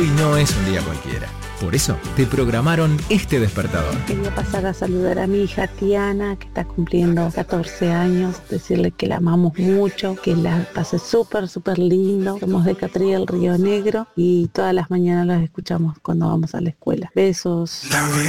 Hoy no es un día cualquiera. Por eso te programaron este despertador. Quería pasar a saludar a mi hija Tiana, que está cumpliendo 14 años, decirle que la amamos mucho, que la pase súper lindo. Somos de Catriel, Río Negro, y todas las mañanas las escuchamos cuando vamos a la escuela. Besos.